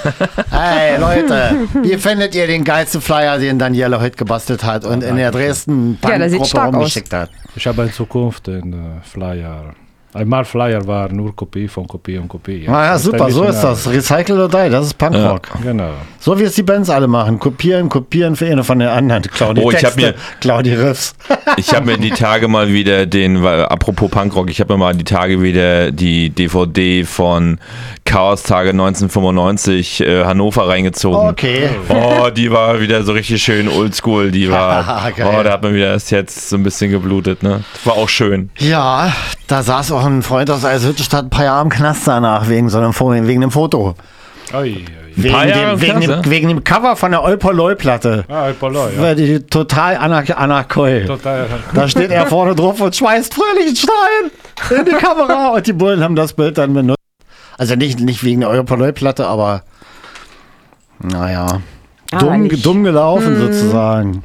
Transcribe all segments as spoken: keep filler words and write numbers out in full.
Hey Leute, wie findet ihr den geilsten Flyer, den Daniela heute gebastelt hat und in der Dresden Ja, der sieht stark rumgeschickt hat? Ich habe in Zukunft einen äh, Flyer. Einmal Flyer war nur Kopie von Kopie und Kopie. Ah ja, Das super, ein so bisschen ist das. Recycle or die, das ist Punkrock. Ja, genau. So wie es die Bands alle machen. Kopieren, kopieren für eine von den anderen. Klau die Oh, ich hab Texte, mir- klau die Riffs. Ich habe mir die Tage mal wieder den, weil, apropos Punkrock, ich habe mir mal die Tage wieder die D V D von Chaos Tage neunzehnhundertfünfundneunzig äh, Hannover reingezogen. Okay. Oh, die war wieder so richtig schön oldschool. Die war, Geil. oh, da hat man wieder das jetzt so ein bisschen geblutet, ne? Das war auch schön. Ja, da saß auch ein Freund aus Eiselhüttenstadt ein paar Jahre im Knast danach wegen so einem, Fo- wegen dem Foto. Oi, oi. Wegen paar Jahre dem, im wegen, Knast, dem, wegen dem Cover von der Olpoloi-Platte. Ah, Epoloi, ja. War die total anak- anarchoi. Total. Da steht er vorne drauf und schmeißt fröhlichen Stein in die Kamera und die Bullen haben das Bild dann benutzt. Also nicht, nicht wegen der Olpoloi-Platte, aber naja, dumm, nicht. dumm gelaufen sozusagen.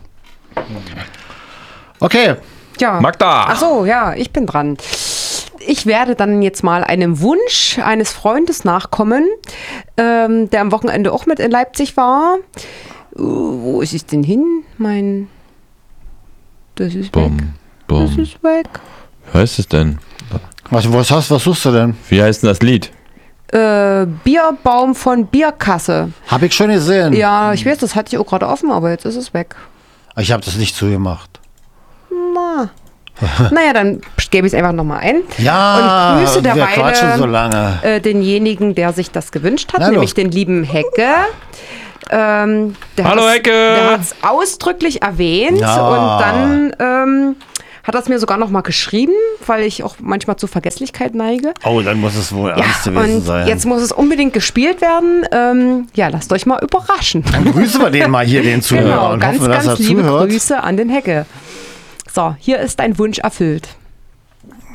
Okay, Ja. Magda! Ach so, ja, ich bin dran. Ich werde dann jetzt mal einem Wunsch eines Freundes nachkommen, ähm, der am Wochenende auch mit in Leipzig war. Uh, wo ist es denn hin? Mein. Das ist weg. Bum, Das bum. ist weg. Wie heißt es denn? was, was, hast, was suchst du denn? Wie heißt denn das Lied? Äh, Bierbaum von Bierkasse. Hab ich schon gesehen. Ja, ich weiß, das hatte ich auch gerade offen, aber jetzt ist es weg. Ich habe das nicht zugemacht. Na. Naja, dann gebe ich es einfach nochmal ein. Ja, Und grüße wir derweil quatschen so lange. äh, denjenigen, der sich das gewünscht hat, Na, nämlich los. den lieben Hecke. Ähm, der Hallo, hat's- Hecke! Der hat es ausdrücklich erwähnt Ja. und dann ähm, hat er es mir sogar nochmal geschrieben, weil ich auch manchmal zu Vergesslichkeit neige. Oh, dann muss es wohl ernst Ja, gewesen und sein. jetzt muss es unbedingt gespielt werden. Ähm, ja, lasst euch mal überraschen. Dann grüßen wir den mal hier, den Zuhörer, Genau, und ganz, hoffen, dass ganz er liebe zuhört. Grüße an den Hecke. So, hier ist dein Wunsch erfüllt.